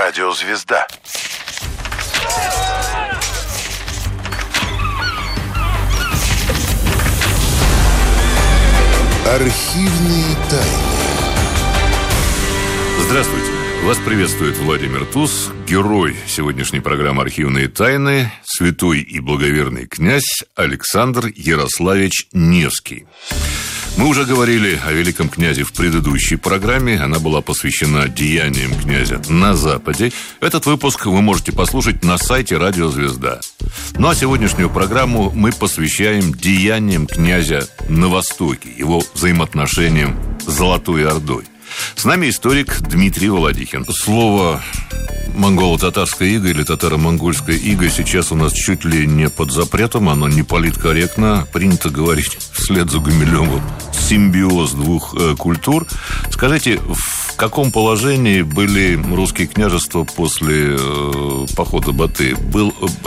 Радиозвезда. Архивные тайны. Здравствуйте. Вас приветствует Владимир Туз, герой сегодняшней программы «Архивные тайны», святой и благоверный князь Александр Ярославич Невский. Мы уже говорили о великом князе в предыдущей программе. Она была посвящена деяниям князя на Западе. Этот выпуск вы можете послушать на сайте «Радиозвезда». Ну а сегодняшнюю программу мы посвящаем деяниям князя на Востоке, его взаимоотношениям с Золотой Ордой. С нами историк Дмитрий Володихин. Слово монголо-татарская ига или татаро-монгольская ига сейчас у нас чуть ли не под запретом, оно не политкорректно. Принято говорить вслед за Гумилевым симбиоз двух культур. Скажите, в каком положении были русские княжества после похода Батыя? Был